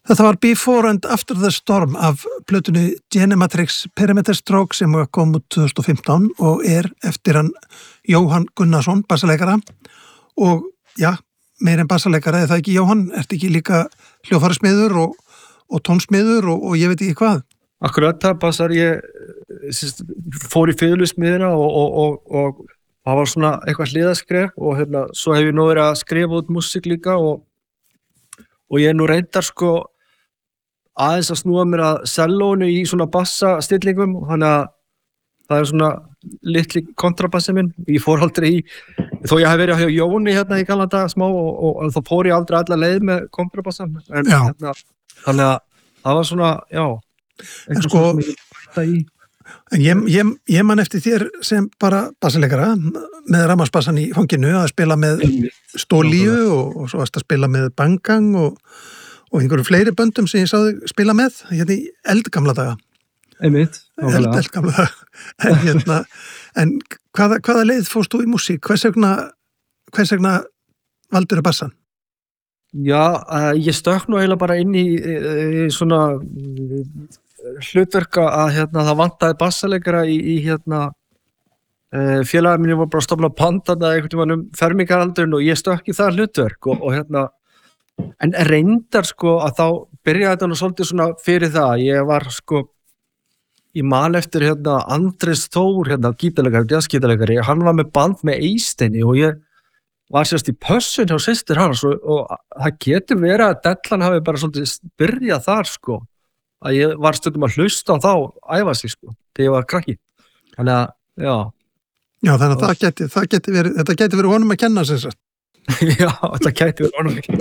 Þetta var Before and After the Storm af plötunni Genematrix Perimeter Stroke sem kom út 2015 og eftir hann Jóhann Gunnarsson, bassaleikara og meir en bassaleikara, er það ekki Jóhann? Ertu ekki líka hljóðfærasmiður og tónsmiður og ég veit ekki hvað? Akkurat það passar, ég fór í fiðlusmiðina og það var svona eitthvað hliðaskref og svo hef ég nú verið að skrifa út músík líka og ég nú reyndar sko aðeins að snúa mér að sellónu í svona bassastillingum, þannig að það er svona litli kontrabassi minn. Ég fór aldrei þó ég hef verið hjá Jóni í gamla daga smá og þá fór ég aldrei alla leið með kontrabassan. Þannig að það var svona, En sko, ég man eftir þér sem bara bassaleikara með rafmagnsbassan í fanginu að spila með Stólíu og svo varst að spila með Bangang og einhverju fleiri böndum sem ég sáði spila með í eldgamla daga. Einmitt. Eldgamla daga. En hvaða leið fórst þú í músík? Hvers vegna valdur bassan? Ég stökk nú eiginlega bara inn í svona hlutverka að það vantaði bassaleikara í félagið minni var bara að stofna band einhvern tímann fermingaraldurinn og ég stökk í það hlutverk og en reyndar sko að þá byrjaði þetta nú svolítið svona fyrir það. Ég var sko í man eftir Andrés Þór gítarleikari, jazzgítarleikari, hann var með band með Eysteini og ég var sérst í pössun hjá systir hans og það getur verið að dellan hafi bara svolítið byrjað þar sko að ég var stundum að hlusta á þá æfa sig sko þegar ég var krakki. Þannig að þannig að þetta geti verið honum að kenna sem sagt. Já, þetta gæti verið honum ekki.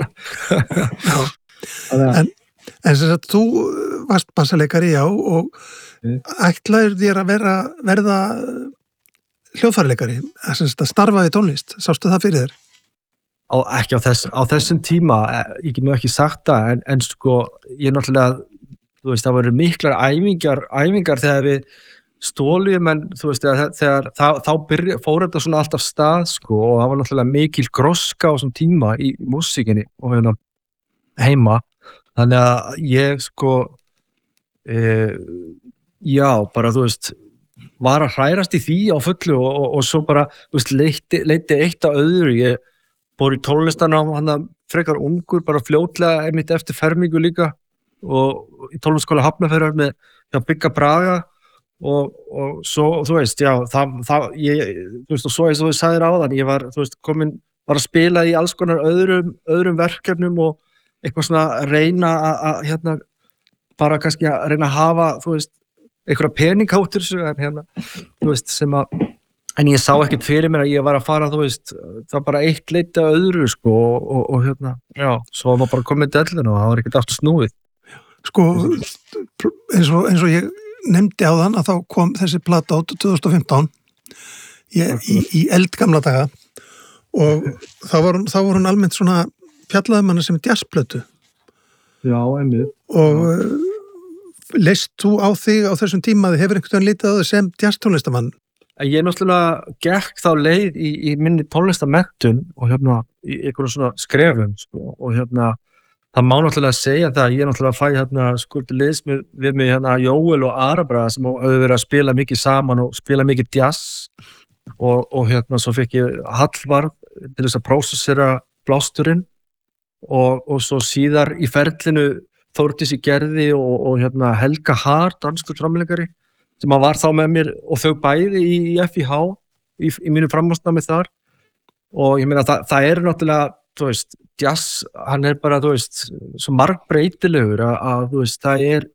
En sem sagt, þú varst bassaleikari, og ætlaðir þér að verða hljóðfæraleikari, að starfa í tónlist, sástu það fyrir þér? Ekki á þessum tíma, ég get nú ekki sagt það, en sko, ég náttúrulega, þú veist, það voru miklar æfingar þegar við Stólíum, en þú veist, þegar þá fór þetta svona alltaf stað sko og það var náttúrulega mikil gróska á þessum tíma í músíkinni og heima, þannig að ég sko bara þú veist var að hrærast í því á fullu og svo bara, þú veist, leiddi eitt á öðru. Ég fór í tónlistarnám frekar ungur, bara fljótlega einmitt eftir fermingu líka og í tónlistarskóla Hafnarfjarðar með Bigga Braga og svo, þú veist, þú veist, og svo eins og þú sagðir áðan, ég var, þú veist, var að spila í alls konar öðrum verkefnum og eitthvað svona reyna að bara kannski að reyna að hafa, þú veist, einhverja peningáttur þú veist, en ég sá ekkert fyrir mér að ég var að fara, þú veist, það bara eitt leiddi að öðru sko og svo var bara komið dellin og það var ekkert aftur snúið. Sko, eins og ég nefndi á þann að þá kom þessi plata át 2015 í eldgamla daga og þá var hún almennt svona fjallaði manna sem jazzplötu. Já, einmitt. Og leist þú á þig á þessum tíma að þið hefur einhvern veginn litið á þig sem jazztónlistamann? Ég náttúrulega gekk þá leið í minni tónlistamenntun og í einhverjum svona skrefum sko, og það má náttúrulega segja það að ég náttúrulega fæ skuldi liðs við mig Jóel og Arabraga sem hefur verið að spila mikið saman og spila mikið jazz og svo fikk ég Hallvarð til þess að prósessera blásturinn og svo síðar í ferlinu Þórdís í Gerði og Helga Hart, danskur framleikari sem var þá með mér og þau bæði í FIH í mínu framhaldsnámi þar og ég meina það er náttúrulega, þú veist, jazz, hann er bara, þú veist, svo margbreytilegur að þú veist, það er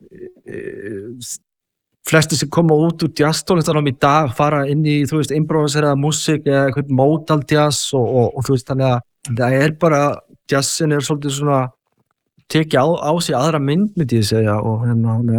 flesti sem koma út úr jazztónlistarnám í dag fara inn í, þú veist, improviseraða músík eða eitthvað modal jazz og þú veist, þannig að það er bara, jazzin er svolítið svona tekið á sig aðra mynd, myndi ég segja og